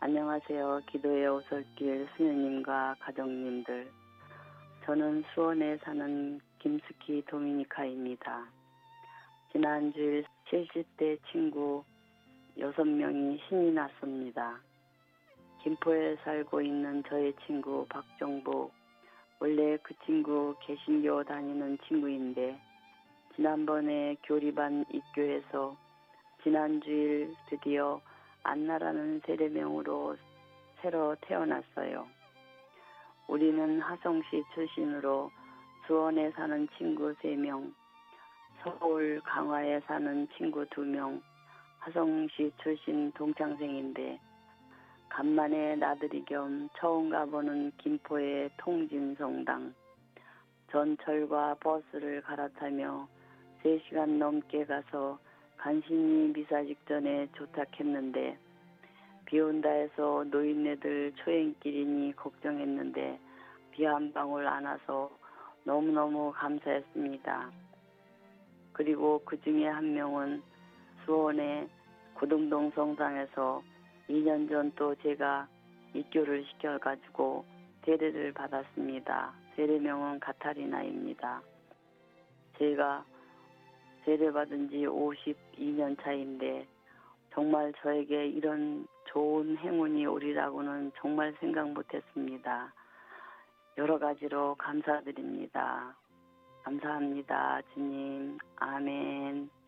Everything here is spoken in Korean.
안녕하세요. 기도의 오솔길 수녀님과 가족님들. 저는 수원에 사는 김스키 도미니카입니다. 지난주일 70대 친구 6명이 신이 났습니다. 김포에 살고 있는 저의 친구 박정복. 원래 그 친구 개신교 다니는 친구인데 지난번에 교리반 입교해서 지난주일 드디어 안나라는 세례명으로 새로 태어났어요. 우리는 하성시 출신으로 수원에 사는 친구 3명, 서울 강화에 사는 친구 2명, 하성시 출신 동창생인데 간만에 나들이 겸 처음 가보는 김포의 통진성당, 전철과 버스를 갈아타며 3시간 넘게 가서 간신히 미사 직전에 도착했는데 비 온다 해서 노인네들 초행길이니 걱정했는데 비 한 방울 안 와서 너무너무 감사했습니다. 그리고 그 중에 한 명은 수원의 고등동 성당에서 2년 전 또 제가 입교를 시켜가지고 세례를 받았습니다. 세례명은 가타리나입니다. 제가 세례받은 지 52년 차인데 정말 저에게 이런 좋은 행운이 오리라고는 정말 생각 못했습니다. 여러 가지로 감사드립니다. 감사합니다. 주님. 아멘.